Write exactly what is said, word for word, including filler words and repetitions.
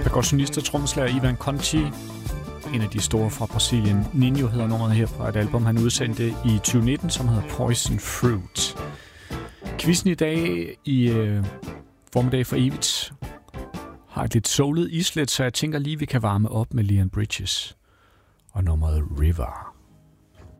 percussionist og trommeslager Ivan Conti, en af de store fra Brasilien. Ninho hedder nummeret her fra et album, han udsendte i tyve nitten, som hedder Poison Fruit. Quizzen i dag i øh, formiddag for evigt har et lidt soulet islet, så jeg tænker lige, vi kan varme op med Leon Bridges og nummeret River.